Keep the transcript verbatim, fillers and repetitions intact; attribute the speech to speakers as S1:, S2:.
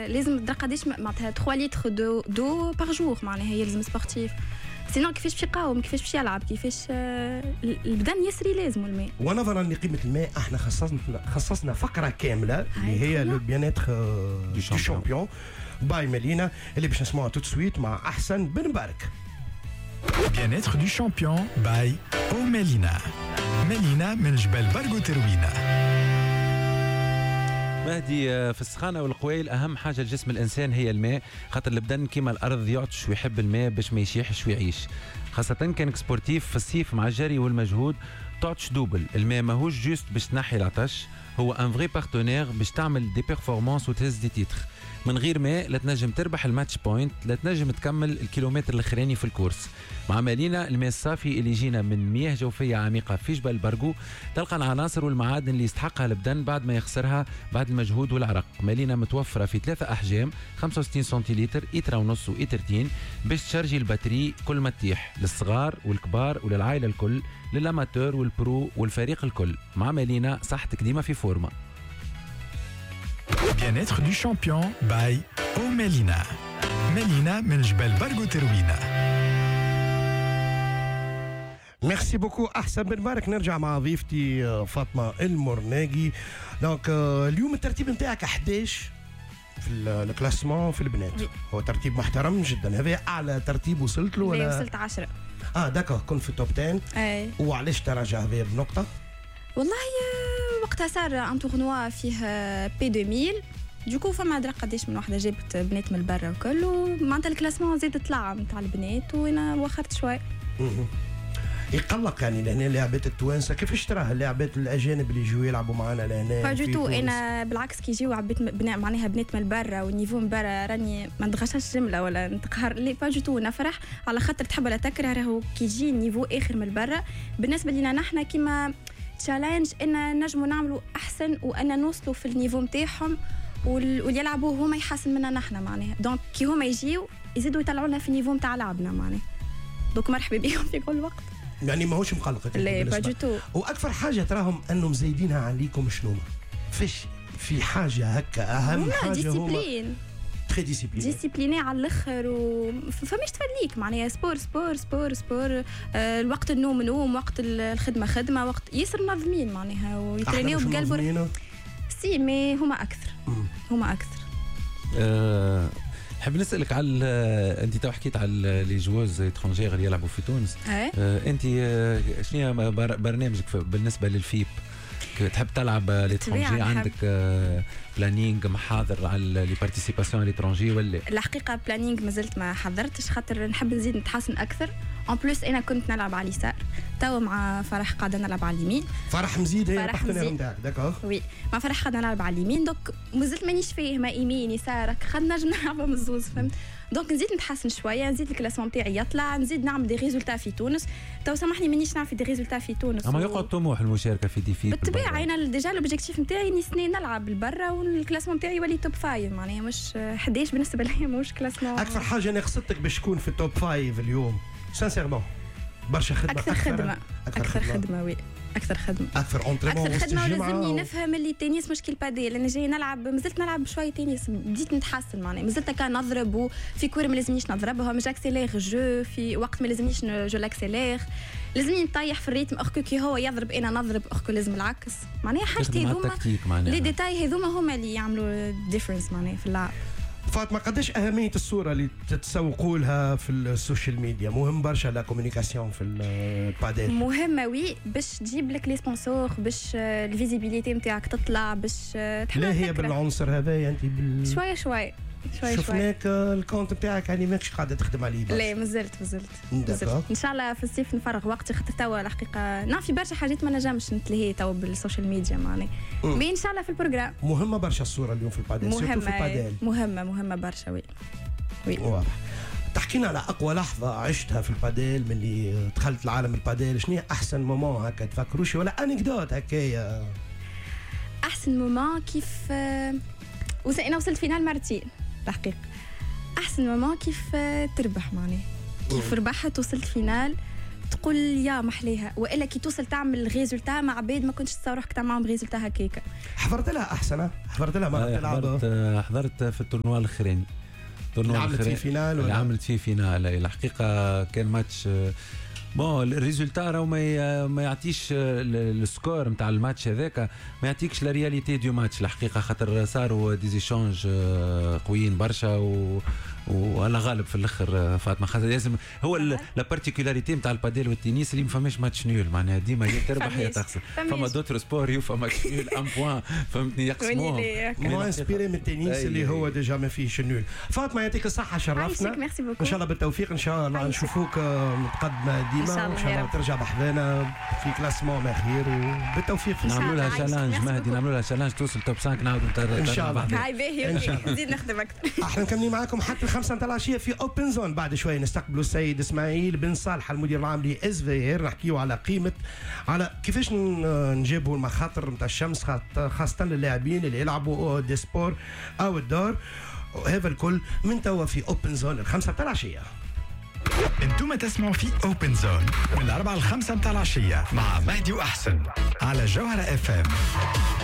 S1: لازم تدرى قداش معناتها ثلاثة لتر دو دو بار جور معناها يلزم سبورتيف سينو كيفاش باش يقاوم كيفاش باش يلعب كيفاش البدن يسري لازم الماء.
S2: ونظرا لقيمه الماء احنا خصصنا خصصنا فقره كامله اللي هي لو بيانيتر دو شامبيون باي ميلينا اللي باش نسمعوها تو سويت مع احسن بن مبارك.
S3: بيانيتر دو شامبيون باي او ميلينا. ميلينا من جبل برغو تروينا.
S4: مهدي، في السخانه والقويل اهم حاجه لجسم الانسان هي الماء، خاطر البدن كيما الارض يعطش ويحب الماء باش ما يشيحش ويعيش، خاصه كانك سبورتيف في الصيف مع الجري والمجهود تعطش دوبل. الماء ماهوش جوست باش تنحي العطش، هو ان فري بارتنير باش تعمل دي بيرفورمانس وتهز دي تيتر. من غير ماء لا تنجم تربح الماتش بوينت، لا تنجم تكمل الكيلومتر الاخراني في الكورس. مع مالينا الماء الصافي اللي يجينا من مياه جوفيه عميقه في جبل برغو، تلقى العناصر والمعادن اللي يستحقها البدن بعد ما يخسرها بعد المجهود والعرق. مالينا متوفره في ثلاثه احجام خمسة وستين سنتيلتر، إترا ونص وإترتين، باش تشارجي الباتري كل ما تطيح، للصغار والكبار وللعائله الكل، للاماتور والبرو والفريق الكل. مع مالينا صحتك ديما في فورمه.
S3: Bien-être du champion by O Melina. Melina من جبل برغو تروينا.
S2: ميرسي بوكو احسن بن مبارك. نرجع مع ضيفتي فاطمه المرناقي. دونك اليوم الترتيب نتاعك احداش في الكلاسمون في البنات. هو ترتيب محترم جدا. هذا اعلى ترتيب وصلت له ولا
S1: وصلت عشرة؟
S2: اه داكور كنت في التوب عشرة.
S1: اي
S2: وعلاش تراجع هذا بنقطه؟
S1: والله وقتها صار ان تورنوا فيه بي ألفين دوكو فما درا قداش من وحده جابت بنات من برا وكل ومعناتها الكلاسمون زاد طلع نتاع البنات وانا وخرت شوي.
S2: يقلق يعني لهنا اللاعبات التوانسه كيفاش تراها اللاعبات الاجانب اللي يجوا يلعبوا معنا لهنا؟
S1: فاجوتو انا بالعكس كي يجيو عبيت بناء معناها بنات من برا والنيفو من برا راني ما نتغشاش جمله ولا نتقهر لي فاجوتو نفرح على خاطر تحب ولا تكره راهو كي يجي النيفو اخر من برا. بالنسبه لينا نحنا كيما تشالنج ان نجموا نعملوا احسن وان نوصلوا في النيفو نتاعهم واللي يلعبوا هما يحسن منا نحنا معناها. دونك كي هما يجيو يزيدوا يطلعوا لنا في النيفو نتاع لعبنا معناها. دونك مرحبا بهم في كل وقت.
S2: يعني ماهوش مقلق؟
S1: لا باجوتو.
S2: واكثر حاجه تراهم انهم زايدينها عليكم شنو؟ فيش في حاجه هكا اهم حاجه
S1: ديسيبلين.
S2: تري ديسيبليني
S1: ديسيبليني على الاخر وفماش تفليك معناها سبور سبور سبور سبور آه الوقت النوم نوم وقت الخدمه خدمه وقت ياسر منظمين معناها ويترينيو بقلبه. سي مي هما اكثر مم. هما اكثر.
S4: أه حاب نسالك على انت تو حكيت على لي جوز اترونجير اللي يلعبوا في تونس.
S1: أه؟
S4: أه انت أه شنو برنامجك بالنسبه للفيب؟ تحب تلعب ليترونجي؟ عندك أه بلانينغ محاضر على لي بارتيسيباسيون على ليترونجي ولا؟
S1: الحقيقه بلانينغ مازلت ما حضرتش خاطر نحب نزيد نتحسن اكثر. ان بليس انا كنت نلعب على اليسار تو مع فرح قاعده نلعب على اليمين.
S2: فرح مزيد هي البارتنير نتاعك داكور؟
S1: وي مع فرح قاعده نلعب على اليمين دوك مازلت مانيش فاهمه يمين يسارك خدنا نجم نلعبها من الزوز فهمت. دونك نزيد نتحسن شويه نزيد الكلاسمون تاعي يطلع نزيد نعمل دي ريزولتا في تونس. تو سامحني مانيش نعرف دي ريزولتا في تونس.
S4: اما و... يقعد طموح المشاركه في ديفي
S1: بالطبيعه. انا ديجا لوبجيكتيف نتاعي ني سنين نلعب برا والكلاسمون تاعي يولي توب فايف معناها مش حداش بالنسبه لي مش كلاسمون.
S2: اكثر حاجه ناقصتك باش تكون في التوب فايف اليوم سانسيرمون؟ برشا خدمه
S1: اكثر خدمه اكثر خدمه وي اكثر خدمه
S2: اكثر اونتريمون
S1: اكثر خدمه. ولازمني نفهم اللي التنس مش كي باديل. انا جاي نلعب مازلت نلعب شويه تنس بديت نتحسن معناها مازلت كان نضرب وفي كوره ما لازمنيش نضربها مش اكسيلير جو في وقت ما لازمنيش جو لاكسيلير لازمني نطيح في الريتم اخكو كي هو يضرب انا نضرب اخكو لازم العكس معناها حاجتي هذوما لي ديتاي هذوما هما اللي يعملوا ديفرنس معناها في اللعب.
S2: فاطمه قداش اهميه الصوره اللي تتسوقوا لها في السوشيال ميديا؟ مهم برشا لا كومونيكاسيون في الباديل.
S1: مهمه وي باش تجيب لك لي سبونسور باش الفيزيبيليتي نتاعك تطلع باش تحب.
S2: لا هي بالعنصر هذا انت بال...
S1: شويه شويه شوي
S2: شفناك الكونت بتاعك يعني ماكش قاعده تخدم عليه.
S1: لا مازلت مازلت مازلت ان شاء الله في الصيف نفرغ وقتي خاطر توا الحقيقه نعرف في برشا حاجات ما نجمش نتلهي توا بالسوشيال ميديا معناها مي ان شاء الله في البروجرام.
S2: مهمه برشا الصوره اليوم في الباديل
S1: مهمه
S2: في الباديل.
S1: مهمه مهمه برشا وي وي
S2: واضح. تحكينا على اقوى لحظه عشتها في الباديل من اللي دخلت العالم الباديل. شنو هي احسن مومون هكا تفكروش ولا انكدوت هكايا؟
S1: احسن مومون كيف انا وصلت فينال مرتين الحقيقه. احسن مومون كيف تربح معناها كيف ربحت وصلت فينال تقول يا محليها، والا كي توصل تعمل ريزولتا مع عباد ما كنتش تصور روحك تعمل معهم ريزولتا هكاكا.
S2: حضرت لها احسن، حضرت لها مرة تلعب.
S4: حضرت حضرت في التورنوا الاخراني،
S2: اللي عملت فيه فينال
S4: اللي عملت فيه فينال. الحقيقه كان ماتش بون، الريزولتا راهو ما ما يعطيش السكور نتاع الماتش هذاك، ما يعطيكش لا رياليتي دو ماتش الحقيقه، خاطر صاروا ديزيشونج قويين برشا و وانا غالب في الاخر فاطمه. خاطر لازم هو لا بارتيكولاريتي نتاع الباديل والتنس اللي ما فماش ماتش نول، معناها ديما يا تربح يا تخسر. فما دوتر سبور يوفى ماتش نول ان بوان، فهمتني، يقسموهم.
S2: مو انسبيري من التنس اللي هو ديجا ما فيهش نول. فاطمه يعطيك الصحه، شرفتنا ان شاء الله بالتوفيق، ان شاء الله نشوفوك متقدمه ديما، ان شاء الله ترجع بحذانا في كلاسمون ما خير، وبالتوفيق.
S4: نعملوا لها شالنج مهدي، نعملوا لها شالنج توصل توب خمسة نعاودوا
S2: ان شاء الله.
S1: هاي باهي، نزيد نخدم اكثر.
S2: احنا مكملين معاكم حتى الخمسة نتاع العشيه في اوبن زون. بعد شويه نستقبلوا السيد اسماعيل بن صالح المدير العام لاس في ار، نحكيوا على قيمه، على كيفاش نجيبوا المخاطر نتاع الشمس خاصه للاعبين اللي يلعبوا دي سبور او الدور. هذا الكل من توا في اوبن زون الخمسة نتاع العشيه.
S3: انتم تسمعوا في اوبن زون من الأربعة الخمسة نتاع العشيه مع مهدي وأحسن على جوهرة اف ام.